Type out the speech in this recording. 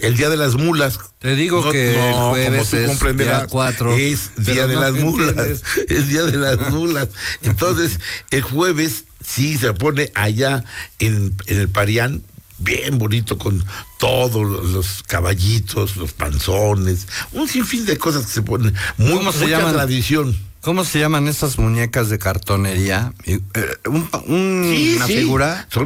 el Día de las Mulas. Te digo que el jueves como tú comprenderás, día 4. es Día de las Mulas. Es Día de las Mulas. Entonces, el jueves sí se pone allá en el Parián, bien bonito, con todos los caballitos, los panzones, un sinfín de cosas que se ponen. Mucha tradición. ¿Cómo se llaman esas muñecas de cartonería? Una figura.